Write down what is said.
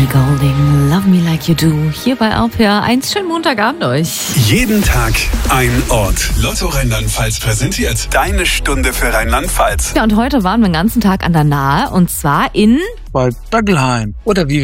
Ellie Goulding, Love Me Like You Do, hier bei RPR 1. Schönen Montagabend euch. Jeden Tag ein Ort. Lotto Rheinland-Pfalz präsentiert deine Stunde für Rheinland-Pfalz. Ja, und heute waren wir den ganzen Tag an der Nahe und zwar in Bei Dackelheim. Oder wie